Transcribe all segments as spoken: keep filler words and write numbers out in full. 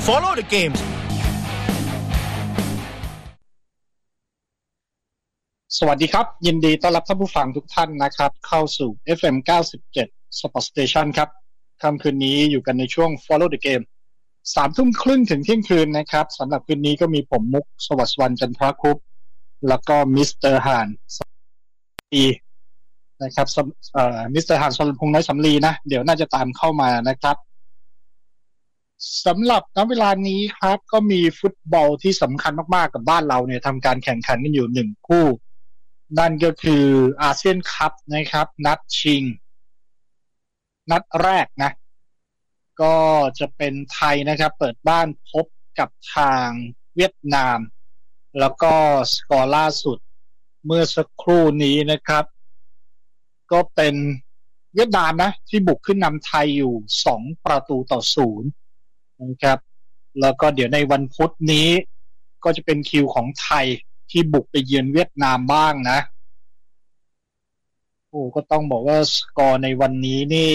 Follow the game สวัสดีครับยินดีต้อนรับท่านผู้ฟังทุกท่านนะครับเข้าสู่ เอฟ เอ็ม เก้าสิบเจ็ด Sport Station ครับค่ำคืนนี้อยู่กันในช่วง Follow the game สามทุ่มครึ่งถึงเที่ยงคืนนะครับสำหรับคืนนี้ก็มีผมมุกสวัสดิ์วรรณจันทรคุปแล้วก็มิสเตอร์หานสลีนะครับเอ่อมิสเตอร์หานสรพงษ์น้อยสำลีนะเดี๋ยวน่าจะตามเข้ามานะครับสำหรับณเวลานี้ครับก็มีฟุตบอลที่สำคัญมากๆกับบ้านเราเนี่ยทำการแข่งขันกันอยู่หนึ่งคู่นั่นก็คืออาเซียนคัพนะครับนัดชิงนัดแรกนะก็จะเป็นไทยนะครับเปิดบ้านพบกับทางเวียดนามแล้วก็สกอร์ล่าสุดเมื่อสักครู่นี้นะครับก็เป็นเวียดนามนะที่บุกขึ้นนำไทยอยู่สองประตูต่อศูนย์นะครับแล้วก็เดี๋ยวในวันพุธนี้ก็จะเป็นคิวของไทยที่บุกไปเยือนเวียดนามบ้างนะโอ้ก็ต้องบอกว่าสกอร์ในวันนี้นี่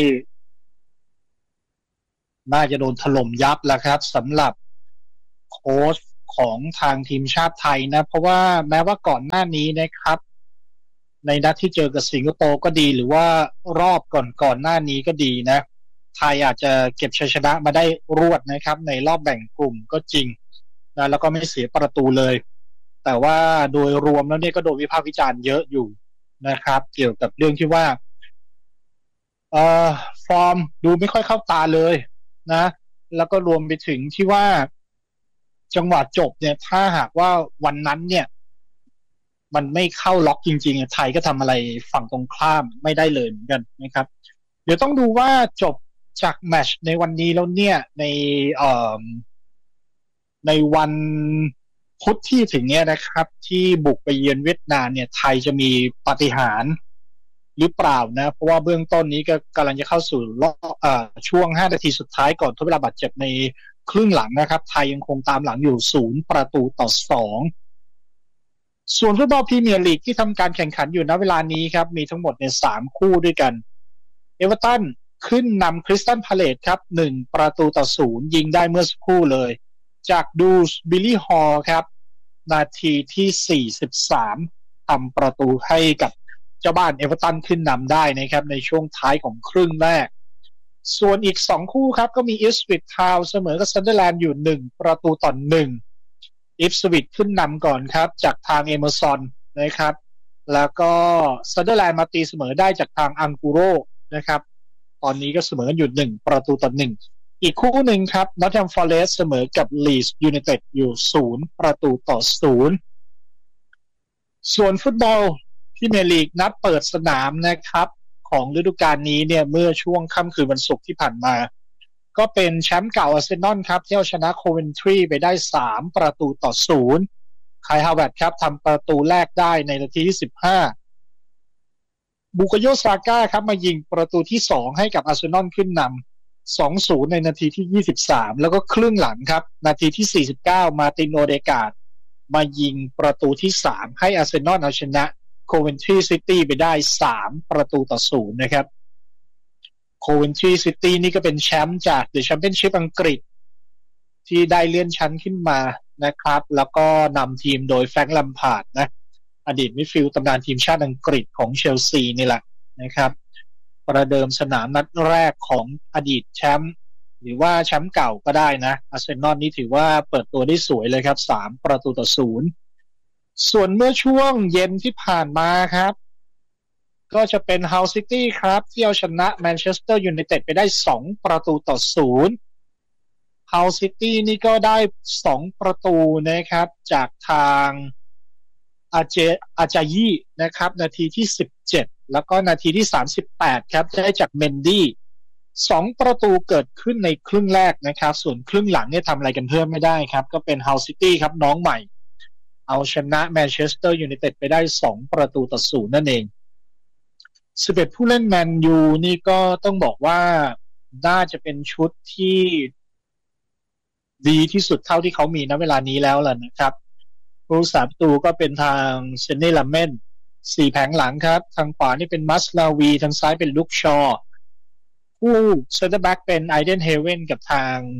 น่าจะโดนถล่มยับแล้วครับสำหรับโค้ชของทางทีมชาติไทยนะเพราะว่าแม้ว่าก่อนหน้านี้นะครับในนัดที่เจอกับสิงคโปร์ก็ดีหรือว่ารอบก่อนก่อนหน้านี้ก็ดีนะไทยอาจจะเก็บชัยชนะมาได้รวดนะครับในรอบแบ่งกลุ่มก็จริงนะแล้วก็ไม่เสียประตูเลยแต่ว่าโดยรวมแล้วเนี่ยก็โดนวิพากษ์วิจารณ์เยอะอยู่นะครับเกี่ยวกับเรื่องที่ว่าเอ่อฟอร์มดูไม่ค่อยเข้าตาเลยนะแล้วก็รวมไปถึงที่ว่าจังหวะจบเนี่ยถ้าหากว่าวันนั้นเนี่ยมันไม่เข้าล็อกจริงๆไทยก็ทำอะไรฝั่งตรงข้ามไม่ได้เลยเหมือนกันนะครับเดี๋ยวต้องดูว่าจบจากแมตช์ในวันนี้แล้วเนี่ยในเอ่อในวันพุธที่ถึงเนี้ยนะครับที่บุกไปเยือนเวียดนามเนี่ยไทยจะมีปาฏิหาริย์หรือเปล่านะเพราะว่าเบื้องต้นนี้ก็กำลังจะเข้าสู่รอบเอ่อช่วงห้านาทีสุดท้ายก่อนทดเวลาบาดเจ็บในครึ่งหลังนะครับไทยยังคงตามหลังอยู่ศูนย์ประตูต่อสองส่วนฟุตบอลพรีเมียร์ลีกที่ทำการแข่งขันอยู่ณเวลานี้ครับมีทั้งหมดในสามคู่ด้วยกันเอเวอร์ตันขึ้นนำคริสตัลพาเลซครับหนึ่งประตูต่อศูนย์ยิงได้เมื่อสักครู่เลยจากดูสบิลลี่ฮอลครับนาทีที่สี่สิบสามทำประตูให้กับเจ้าบ้านเอเวอร์ตันขึ้นนำได้นะครับในช่วงท้ายของครึ่งแรกส่วนอีกสองคู่ครับก็มีอิฟสวิททาวน์เสมอกับซันเดอร์แลนด์อยู่หนึ่งประตูต่อหนึ่งอิฟสวิทขึ้นนำก่อนครับจากทางเอเมอร์สันนะครับแล้วก็ซันเดอร์แลนด์มาตีเสมอได้จากทางอังกูโรนะครับตอนนี้ก็เสมอกันอยู่หนึ่งประตูต่อหนึ่งอีกคู่หนึ่งครับนอตติงแฮมฟอเรสต์เสมอกับลีดส์ยูไนเต็ดอยู่ศูนย์ประตูต่อศูนย์ส่วนฟุตบอลพรีเมียร์ลีกนัดเปิดสนามนะครับของฤดูกาลนี้เนี่ยเมื่อช่วงค่ำคืนวันศุกร์ที่ผ่านมาก็เป็นแชมป์เก่าอาร์เซนอลครับที่เอาชนะโคเวนทรีไปได้สามประตูต่อศูนย์ไคลฮาวเวิร์ดครับทำประตูแรกได้ในนาทีที่สิบห้าบุกโยซาก้าครับมายิงประตูที่สองให้กับอาร์เซนอลขึ้นนำ สองศูนย์ ในนาทีที่ยี่สิบสามแล้วก็ครึ่งหลังครับนาทีที่สี่สิบเก้ามาร์ตินโอเดการ์ดมายิงประตูที่สามให้อาร์เซนอลเอาชนะโคเวนทรีซิตี้ไปได้สามประตูต่อศูนย์นะครับโคเวนทรีซิตี้นี่ก็เป็นแชมป์จากเดอะแชมเปี้ยนชิพอังกฤษที่ได้เลื่อนชั้นขึ้นมานะครับแล้วก็นำทีมโดยแฟรงค์ แลมพาร์ดนะอดีตมิดฟิลด์ตำนานทีมชาติอังกฤษของเชลซีนี่แหละนะครับประเดิมสนามนัดแรกของอดีตแชมป์หรือว่าแชมป์เก่าก็ได้นะอาร์เซนอลนี่ถือว่าเปิดตัวได้สวยเลยครับสามประตูต่อศูนย์ส่วนเมื่อช่วงเย็นที่ผ่านมาครับก็จะเป็นเฮาส์ซิตี้ครับที่เอาชนะแมนเชสเตอร์ยูไนเต็ดไปได้สองประตูต่อศูนย์เฮาส์ซิตี้นี่ก็ได้สองประตูนะครับจากทางอาเจอาจายีนะครับนาทีที่สิบเจ็ดแล้วก็นาทีที่สามสิบแปดครับได้จากเมนดี้สองประตูเกิดขึ้นในครึ่งแรกนะครับส่วนครึ่งหลังเนี่ยทำอะไรกันเพิ่มไม่ได้ครับก็เป็นเฮาส์ซิตี้ครับน้องใหม่เอาชนะแมนเชสเตอร์ยูไนเต็ดไปได้สองประตูต่อศูนย์นั่นเองสิบเอ็ดผู้เล่นแมนยูนี่ก็ต้องบอกว่าน่าจะเป็นชุดที่ดีที่สุดเท่าที่เขามีณเวลานี้แล้วล่ะนะครับผู้รักษาประตูก็เป็นทางเซนเน่ลัมเมนสี่แผงหลังครับทางขวานี่เป็นมัสลาวีทางซ้ายเป็นลุคชอผู้เซนเตอร์แบ็กเป็นไอเดนเฮเว่นกับทาง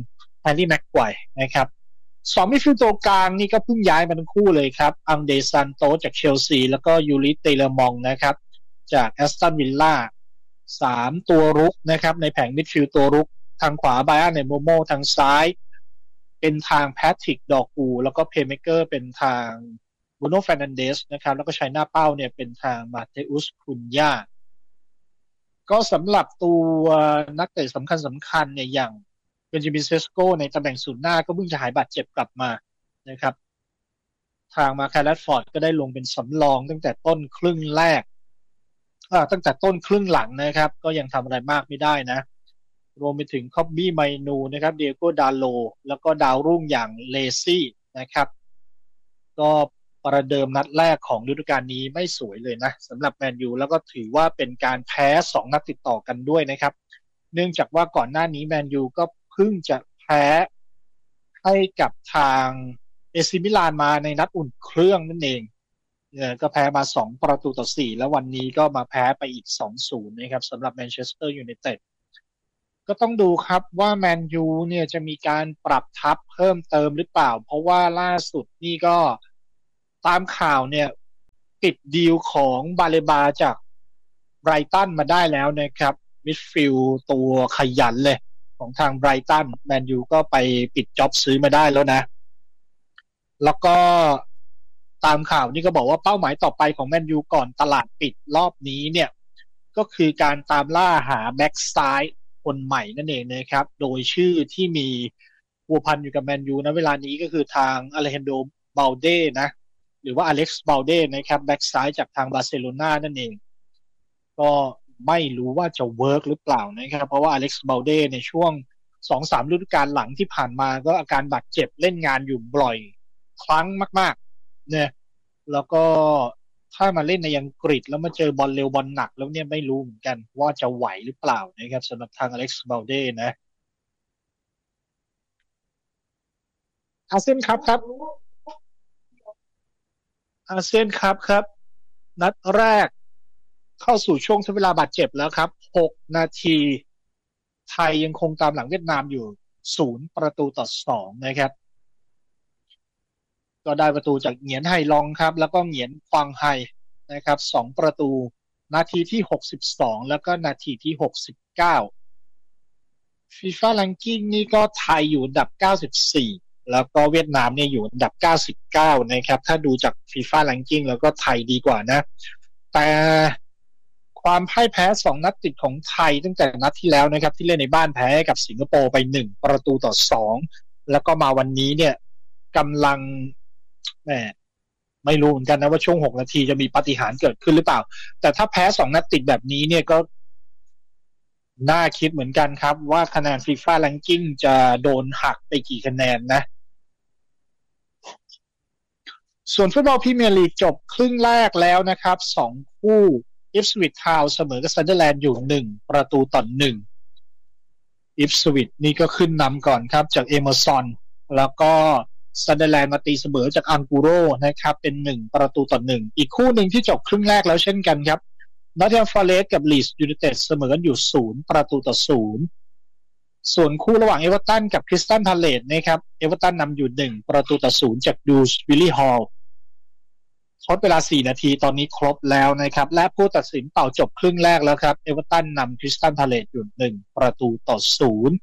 แฮร์รี่แม็กไกวร์นะครับสองมิดฟิลด์ตัวกลางนี่ก็เพิ่งย้ายมาทั้งคู่เลยครับอังเดซันโตจากเชลซีแล้วก็ยูริเตเลมองนะครับจากแอสตันวิลล่าสามตัวรุกนะครับในแผงมิดฟิลด์ตัวรุกทางขวาไบรอันเนโมโมทางซ้ายเป็นทางแพทริกดอกูแล้วก็เพลย์เมเกอร์เป็นทางบูโน่ เฟร์นันเดสนะครับแล้วก็ชัยหน้าเป้าเนี่ยเป็นทางมาเตอุส คุนยาก็สำหรับตัวนักเตะสำคัญสำคัญเนี่ยอย่างเบนจามินเซสโกในตำแหน่งศูนย์หน้าก็เพิ่งจะหายบาดเจ็บกลับมานะครับทางมาคาร์ลฟอร์ดก็ได้ลงเป็นสำรองตั้งแต่ต้นครึ่งแรกตั้งแต่ต้นครึ่งหลังนะครับก็ยังทำอะไรมากไม่ได้นะรวมไปถึงคอบบี้ไมนูนะครับเดียโก้ดาโลแล้วก็ดาวรุ่งอย่างเลซี่นะครับก็ประเดิมนัดแรกของฤดูกาลนี้ไม่สวยเลยนะสำหรับแมนยูแล้วก็ถือว่าเป็นการแพ้สองนัดติดต่อกันด้วยนะครับเนื่องจากว่าก่อนหน้านี้แมนยูก็เพิ่งจะแพ้ให้กับทางเอซิมิลานมาในนัดอุ่นเครื่องนั่นเองเนี่ยก็แพ้มาสองประตูต่อสี่แล้ววันนี้ก็มาแพ้ไปอีก สองศูนย์ นะครับสำหรับแมนเชสเตอร์ยูไนเต็ดก็ต้องดูครับว่าแมนยูเนี่ยจะมีการปรับทัพเพิ่มเติมหรือเปล่าเพราะว่าล่าสุดนี่ก็ตามข่าวเนี่ยปิดดีลของบาเลบาจากไบรตันมาได้แล้วนะครับมิดฟิลด์ตัวขยันเลยของทางไบรตันแมนยูก็ไปปิดจ็อบซื้อมาได้แล้วนะแล้วก็ตามข่าวนี่ก็บอกว่าเป้าหมายต่อไปของแมนยูก่อนตลาดปิดรอบนี้เนี่ยก็คือการตามล่าหาแบ็กซ้ายคนใหม่นั่นเองนะครับโดยชื่อที่มีพัวพันอยู่กับแมนยูนะเวลานี้ก็คือทางอเลฮันโด บาลเด้นะหรือว่าอเล็กซ์ บาลเด้นะครับแบ็กซ้ายจากทางบาร์เซโลนานั่นเองก็ไม่รู้ว่าจะเวิร์กหรือเปล่านะครับเพราะว่าอเล็กซ์ บาลเด้ในช่วง สองสาม ฤดูกาลหลังที่ผ่านมาก็อาการบาดเจ็บเล่นงานอยู่บ่อยครั้งมากๆเนี่ยแล้วก็ถ้ามาเล่นในอังกฤษแล้วมาเจอบอลเร็วบอลหนักแล้วเนี่ยไม่รู้เหมือนกันว่าจะไหวหรือเปล่านะครับสำหรับทางอเล็กซ์ บาลเด้นะอาเซียนคัพครับอาเซียนคัพครับนัดแรกเข้าสู่ช่วงทดเวลาบาดเจ็บแล้วครับหกนาทีไทยยังคงตามหลังเวียดนามอยู่ศูนย์ประตูต่อสองนะครับก็ได้ประตูจากเหงียนไห่ลองครับแล้วก็เหงียนควางไฮนะครับสองประตูนาทีที่หกสิบสองแล้วก็นาทีที่หกสิบเก้า FIFA Ranking นี่ก็ไทยอยู่อันดับเก้าสิบสี่แล้วก็เวียดนามเนี่ยอยู่อันดับเก้าสิบเก้านะครับถ้าดูจาก FIFA Ranking แล้วก็ไทยดีกว่านะแต่ความพ่ายแพ้สองนัดติดของไทยตั้งแต่นัดที่แล้วนะครับที่เล่นในบ้านแพ้กับสิงคโปร์ไปหนึ่งประตูต่อสองแล้วก็มาวันนี้เนี่ยกำลังแหมไม่รู้เหมือนกันนะว่าช่วงหกนาทีจะมีปาฏิหาริย์เกิดขึ้นหรือเปล่าแต่ถ้าแพ้สองนัดติดแบบนี้เนี่ยก็น่าคิดเหมือนกันครับว่าคะแนน FIFA Ranking จะโดนหักไปกี่คะแนนนะส่วนฟุตบอลพรีเมียร์ลีกจบครึ่งแรกแล้วนะครับสองคู่อิฟสวิททาวน์เสมอกับซันเดอร์แลนด์อยู่หนึ่งประตูต่อหนึ่งอิฟสวิทนี่ก็ขึ้นนำก่อนครับจากเอเมอร์สันแล้วก็ซันเดอร์แลนด์มาตีเสมอจากอังกูโรนะครับเป็นหนึ่งประตูต่อหนึ่งอีกคู่หนึ่งที่จบครึ่งแรกแล้วเช่นกันครับนอตติงแฮมฟอเรสต์กับลีดส์ยูไนเต็ดเสมอกันอยู่ศูนย์ประตูต่อศูนย์ส่วนคู่ระหว่างเอเวอร์ตันกับคริสตัลพาเลซนะครับเอเวอร์ตันนำอยู่หนึ่งประตูต่อศูนย์จากดูชวิลลี่ฮอลล์ทดเวลาสี่นาทีตอนนี้ครบแล้วนะครับและผู้ตัดสินเป่าจบครึ่งแรกแล้วครับเอเวอร์ตันนำคริสตัลพาเลซอยู่หนึ่งประตูต่อศูนย์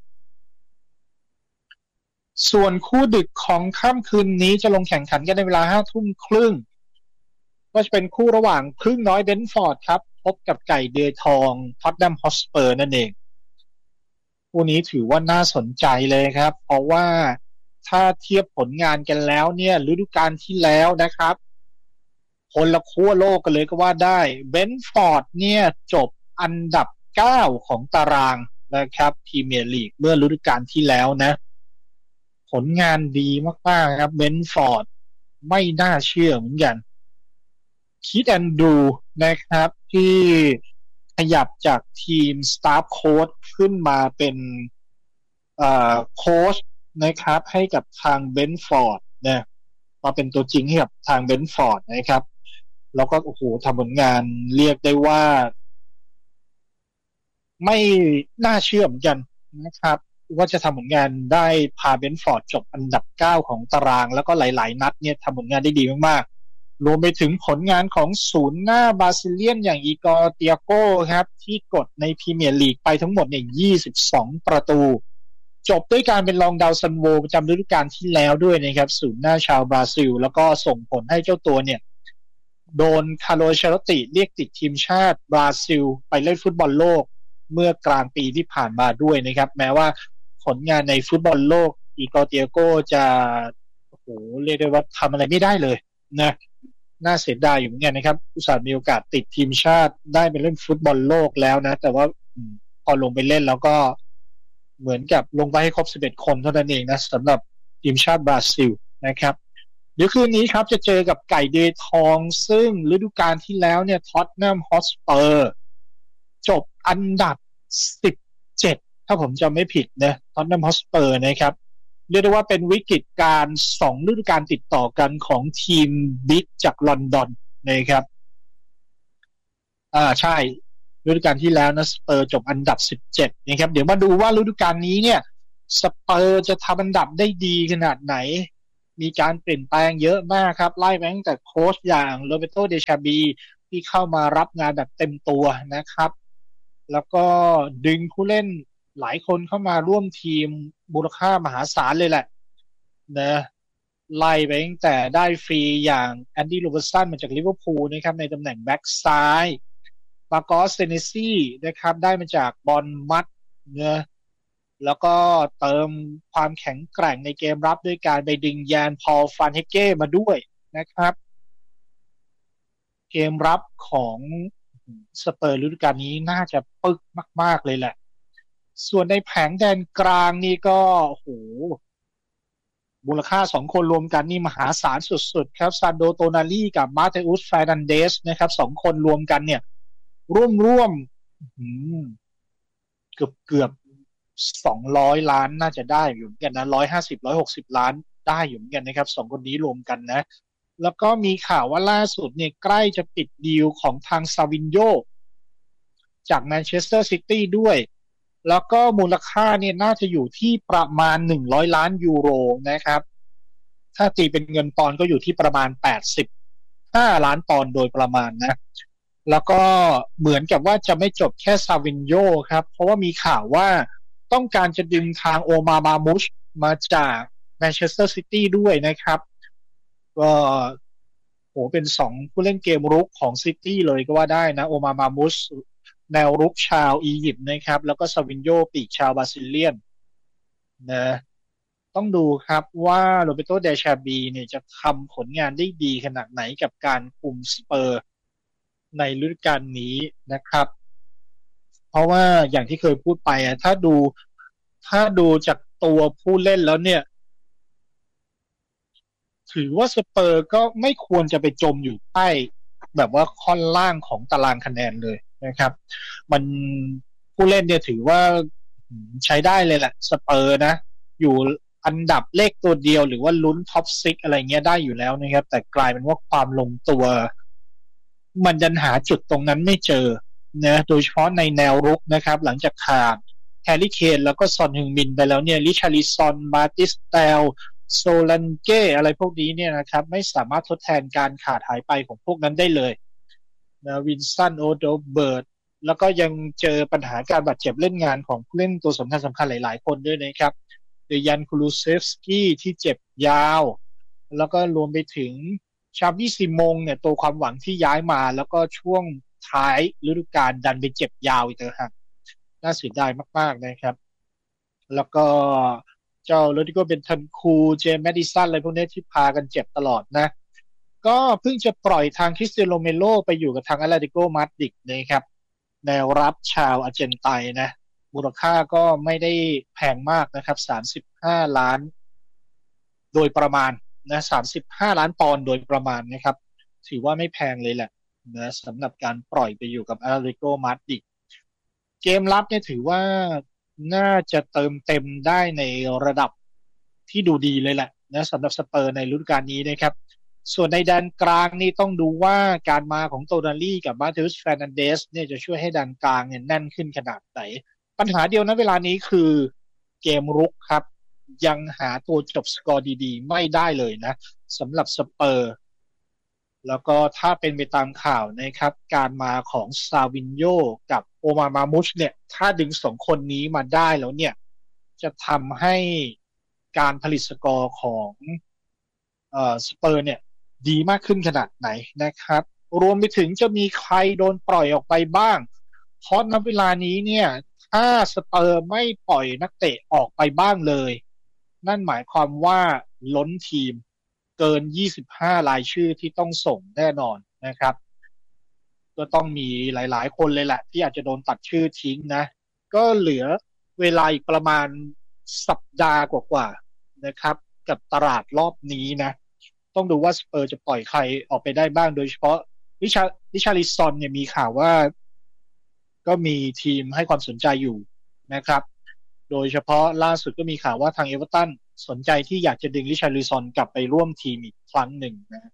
ส่วนคู่ดึกของค่ำคืนนี้จะลงแข่งขันกันในเวลาห้าทุ่มครึ่งก็จะเป็นคู่ระหว่างพึ่งน้อยเบนฟอร์ดครับพบกับไก่เดือยทองท็อตแนมฮอตสเปอร์นั่นเองคู่นี้ถือว่าน่าสนใจเลยครับเพราะว่าถ้าเทียบผลงานกันแล้วเนี่ยฤดูกาลที่แล้วนะครับคนละขั้วโลกกันเลยก็ว่าได้เบนฟอร์ดเนี่ยจบอันดับเก้าของตารางนะครับพรีเมียร์ลีกเมื่อฤดูกาลที่แล้วนะผลงานดีมากๆครับเบนฟอร์ดไม่น่าเชื่อเหมือนกันคิดแอนดูนะครับที่ขยับจากทีมสตาฟโค้ชขึ้นมาเป็นโค้ชนะครับให้กับทางเบนฟอร์ดเนี่ยมาเป็นตัวจริงให้กับทางเบนฟอร์ดนะครับแล้วก็โอ้โหทำผลงานเรียกได้ว่าไม่น่าเชื่อเหมือนกันนะครับว่าจะทำผลงานได้พาเบนฟอร์ดจบอันดับเก้าของตารางแล้วก็หลายๆนัดเนี่ยทำผลงานได้ดีมากๆรวมไปถึงผลงานของศูนย์หน้าบราซิเลียนอย่างอีกอร์เตียโกครับที่กดในพรีเมียร์ลีกไปทั้งหมดเนี่ยยี่สิบสองประตูจบด้วยการเป็นรองดาวซันโวประจำฤดูกาลที่แล้วด้วยนะครับศูนย์หน้าชาวบราซิลแล้วก็ส่งผลให้เจ้าตัวเนี่ยโดนคาร์โลเชโรติเรียกติดทีมชาติบราซิลไปเล่นฟุตบอลโลกเมื่อกลางปีที่ผ่านมาด้วยนะครับแม้ว่าผลงานในฟุตบอลโลกอีกอร์เตียโกจะโอ้โหเรียกได้ว่าทำอะไรไม่ได้เลยนะน่าเสียดายอยู่เหมือนกันนะครับอุตส่าห์มีโอกาสติดทีมชาติได้ไปเล่นฟุตบอลโลกแล้วนะแต่ว่าพอลงไปเล่นแล้วก็เหมือนกับลงไปให้ครบสิบเอ็ดคนเท่านั้นเองนะสำหรับทีมชาติบราซิลนะครับเดี๋ยวคืนนี้ครับจะเจอกับไก่เดทองซึ่งฤดูกาลที่แล้วเนี่ยท็อตแนมฮอตสเปอร์จบอันดับสิบเจ็ดถ้าผมจำไม่ผิดนะท็อตแนมฮอตสเปอร์นะครับเรียกได้ว่าเป็นวิกฤตการณ์สองฤดูกาลติดต่อกันของทีมบิ๊กจากลอนดอนนะครับอ่าใช่ฤดูกาลที่แล้วนะสเปอร์จบอันดับสิบเจ็ดนะครับเดี๋ยวมาดูว่าฤดูกาลนี้เนี่ยสเปอร์จะทำอันดับได้ดีขนาดไหนมีการเปลี่ยนแปลงเยอะมากครับไล่ไปตั้งแต่โค้ชอย่างโรเบโตเดชาบีที่เข้ามารับงานแบบเต็มตัวนะครับแล้วก็ดึงผู้เล่นหลายคนเข้ามาร่วมทีมมูลค่ามหาศาลเลยแหละนะไล่ไปตั้งแต่ได้ฟรีอย่างแอนดี้โรเบอร์สันมาจากลิเวอร์พูลนะครับในตำแหน่งแบ็กซ้ายมากอสเซเนซี่นะครับได้มาจากบอลมัดเนะแล้วก็เติมความแข็งแกร่งในเกมรับด้วยการไปดึงยานพอลฟานเฮเก้มาด้วยนะครับเกมรับของสเปอร์ฤดูกาลนี้น่าจะปึกมากๆเลยแหละส่วนในแผงแดนกลางนี่ก็โอ้โหมูลค่าสองคนรวมกันนี่มหาศาลสุดๆครับซานโดโตนาลีกับมาเตอุสเฟร์นันเดสนะครับสองคนรวมกันเนี่ยร่วมๆเกือบเกือบสองร้อยล้านน่าจะได้อยู่เหมือนกันนะหนึ่งร้อยห้าสิบ หนึ่งร้อยหกสิบล้านได้อยู่เหมือนกันนะครับสองคนนี้รวมกันนะแล้วก็มีข่าวว่าล่าสุดเนี่ยใกล้จะปิดดีลของทางซาวินโญจากแมนเชสเตอร์ซิตี้ด้วยแล้วก็มูลค่าเนี่ยน่าจะอยู่ที่ประมาณหนึ่งร้อยล้านยูโรนะครับถ้าตีเป็นเงินปอนด์ก็อยู่ที่ประมาณแปดสิบห้าล้านปอนด์โดยประมาณนะแล้วก็เหมือนกับว่าจะไม่จบแค่ซาวินโญครับเพราะว่ามีข่าวว่าต้องการจะดึงทางโอมามามุชมาจากแมนเชสเตอร์ซิตี้ด้วยนะครับก็โหเป็นสองผู้เล่นเกมรุกของซิตี้เลยก็ว่าได้นะโอมามามุชแนวรุกชาวอียิปต์นะครับแล้วก็ซาวินโญปีกชาวบราซิเลียนนะต้องดูครับว่าโรเบโตเดชาบีเนี่ยจะทำผลงานได้ดีขนาดไหนกับการคุมสเปอร์ในฤดูกาลนี้นะครับเพราะว่าอย่างที่เคยพูดไปอ่ะถ้าดูถ้าดูจากตัวผู้เล่นแล้วเนี่ยถือว่าสเปอร์ก็ไม่ควรจะไปจมอยู่ใต้แบบว่าค่อนล่างของตารางคะแนนเลยนะครับมันผู้เล่นเนี่ยถือว่าใช้ได้เลยแหละสเปอร์นะอยู่อันดับเลขตัวเดียวหรือว่าลุ้นท็อปซิกอะไรเงี้ยได้อยู่แล้วนะครับแต่กลายเป็นว่าความลงตัวมันดันหาจุดตรงนั้นไม่เจอนะโดยเฉพาะในแนวรุกนะครับหลังจากขาดแฮร์รี่เคนแล้วก็ซอนฮึงมินไปแล้วเนี่ยริชาริซอนมาติสเตลโซลันเก้อะไรพวกนี้เนี่ยนะครับไม่สามารถทดแทนการขาดหายไปของพวกนั้นได้เลยนะวินสันโอโดเบิร์ตแล้วก็ยังเจอปัญหาการบาดเจ็บเล่นงานของผู้เล่นตัวสำคัญสำคัญหลายๆคนด้วยนะครับโดยยันคูลูเซฟสกี้ที่เจ็บยาวแล้วก็รวมไปถึงชาบิซิมงเนี่ยตัวความหวังที่ย้ายมาแล้วก็ช่วงท้ายฤดูกาลดันไปเจ็บยาวอีกต่างหากน่าเสียดายมากๆนะครับแล้วก็เจ้าโรดิโกเบนทันคูเจมส์แมดิสันอะไรพวกนี้ที่พากันเจ็บตลอดนะก็เพิ่งจะปล่อยทางคริสเตียโนโรเมโรไปอยู่กับทางแอตเลติโกมาดริดนะครับแนวรับชาวอาร์เจนไตน์นะมูลค่าก็ไม่ได้แพงมากนะครับสามสิบห้าล้านโดยประมาณนะสามสิบห้าล้านปอนด์โดยประมาณนะครับถือว่าไม่แพงเลยแหละนะสำหรับการปล่อยไปอยู่กับแอตเลติโกมาดริดเกมรับเนี่ยถือว่าน่าจะเติมเต็มได้ในระดับที่ดูดีเลยแหละนะสำหรับสเปอร์ในฤดูกาลนี้นะครับส่วนในแดนกลางนี่ต้องดูว่าการมาของโตนาลีกับมาเทอุส เฟร์นันเดสเนี่ยจะช่วยให้แดนกลางเนี่ยแน่นขึ้นขนาดไหนปัญหาเดียวนะเวลานี้คือเกมรุกครับยังหาตัวจบสกอร์ดีๆไม่ได้เลยนะสำหรับสเปอร์แล้วก็ถ้าเป็นไปตามข่าวนะครับการมาของซาวินโญกับโอมามามุชเนี่ยถ้าดึงสองคนนี้มาได้แล้วเนี่ยจะทำให้การผลิตสกอร์ของเอ่อสเปอร์เนี่ยดีมากขึ้นขนาดไหนนะครับรวมไปถึงจะมีใครโดนปล่อยออกไปบ้างเพราะณเวลานี้เนี่ยถ้าสเปอร์ไม่ปล่อยนักเตะออกไปบ้างเลยนั่นหมายความว่าล้นทีมเกินยี่สิบห้ารายชื่อที่ต้องส่งแน่นอนนะครับก็ต้องมีหลายๆคนเลยแหละที่อาจจะโดนตัดชื่อทิ้งนะก็เหลือเวลาอีกประมาณสัปดาห์กว่าๆนะครับกับตลาดรอบนี้นะต้องดูว่าสเปอร์จะปล่อยใครออกไปได้บ้างโดยเฉพาะริชาริชาริซอนเนี่ยมีข่าวว่าก็มีทีมให้ความสนใจอยู่นะครับโดยเฉพาะล่าสุดก็มีข่าวว่าทางเอเวอร์ตันสนใจที่อยากจะดึงริชาริซอนกลับไปร่วมทีมอีกครั้งหนึ่งนะ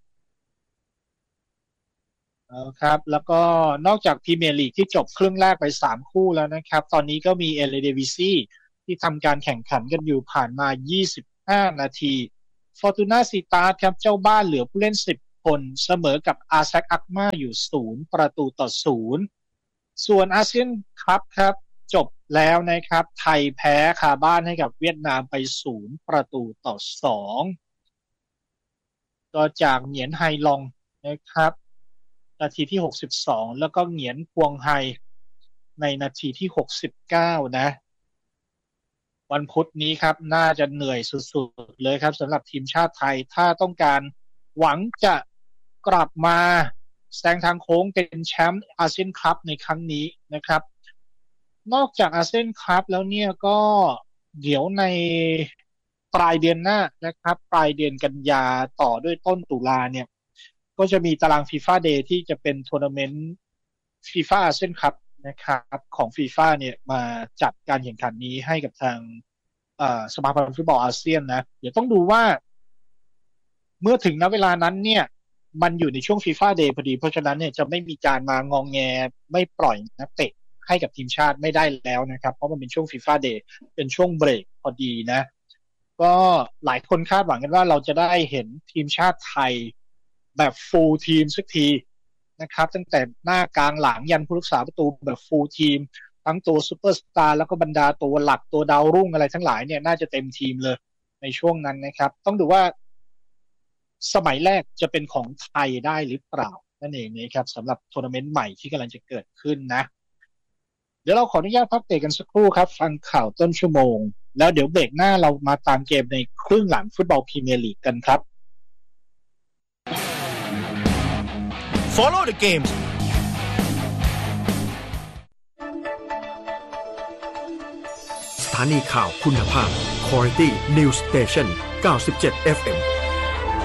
ครับแล้วก็นอกจากพรีเมียร์ลีกที่จบครึ่งแรกไปสามคู่แล้วนะครับตอนนี้ก็มีเอเลเดวิซีที่ทำการแข่งขันกันอยู่ผ่านมายี่สิบห้านาทีฟอร์ตูน่าซิตาสครับเจ้าบ้านเหลือผู้เล่นสิบคนเสมอกับอาแซกอักมาอยู่ศูนย์ประตูต่อศูนย์ส่วนอาเซียนคัพครับจบแล้วนะครับไทยแพ้คาบ้านให้กับเวียดนามไปศูนย์ประตูต่อสองก็จากเหงียนไฮลองนะครับนาทีที่หกสิบสองแล้วก็เหงียนพวงไฮในนาทีที่หกสิบเก้านะวันพุธนี้ครับน่าจะเหนื่อยสุดๆเลยครับสำหรับทีมชาติไทยถ้าต้องการหวังจะกลับมาแซงทางโค้งเป็นแชมป์อาเซียนคัพในครั้งนี้นะครับนอกจากอาเซียนคัพแล้วเนี่ยก็เดี๋ยวในปลายเดือนหน้านะครับปลายเดือนกันยาต่อด้วยต้นตุลาเนี่ยก็จะมีตาราง FIFA Day ที่จะเป็นทัวร์นาเมนต์ FIFA ASEAN Cup นะครับของ FIFA เนี่ยมาจัดการแข่งขันนี้ให้กับทางสมาพันธ์ฟุตบอลอาเซียนนะเดี๋ยวต้องดูว่าเมื่อถึงณเวลานั้นเนี่ยมันอยู่ในช่วง FIFA Day พอดีเพราะฉะนั้นเนี่ยจะไม่มีการมางองแงไม่ปล่อยนักเตะให้กับทีมชาติไม่ได้แล้วนะครับเพราะมันเป็นช่วง FIFA Day เป็นช่วงเบรกพอดีนะก็หลายคนคาดหวังกันว่าเราจะได้เห็นทีมชาติไทยแบบฟูลทีมสักทีนะครับตั้งแต่หน้ากลางหลังยันผู้รักษาประตูแบบฟูลทีมทั้งตัวซูเปอร์สตาร์แล้วก็บรรดาตัวหลักตัวดาวรุ่งอะไรทั้งหลายเนี่ยน่าจะเต็มทีมเลยในช่วงนั้นนะครับต้องดูว่าสมัยแรกจะเป็นของไทยได้หรือเปล่านั่นเองนะครับสำหรับทัวร์นาเมนต์ใหม่ที่กำลังจะเกิดขึ้นนะเดี๋ยวเราขออนุญาตพักเบรกกันสักครู่ครับฟังข่าวต้นชั่วโมงแล้วเดี๋ยวเบรกหน้าเรามาตามเกมในครึ่งหลังฟุตบอลพรีเมียร์ลีกกันครับ Follow the games สถานีข่าวคุณภาพ Quality News Station เก้าสิบเจ็ด เอฟ เอ็ม